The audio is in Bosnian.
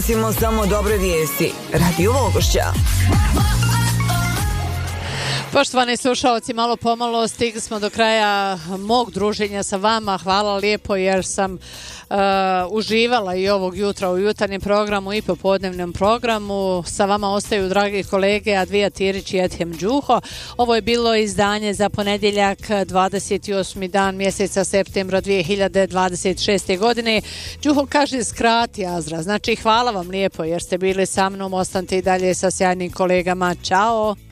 Simo samo dobre vijesti. Radio Vogošća. Poštovani slušalci, malo pomalo stigli smo do kraja mog druženja sa vama. Hvala lijepo jer sam uživala i ovog jutra u jutarnjem programu i popodnevnom programu. Sa vama ostaju dragi kolege Advija Tirić i Ethem Đuho. Ovo je bilo izdanje za ponedjeljak 28. dan mjeseca septembra 2026. godine. Đuho kaže skrati Azra. Znači hvala vam lijepo jer ste bili sa mnom. Ostanite i dalje sa sjajnim kolegama. Ćao!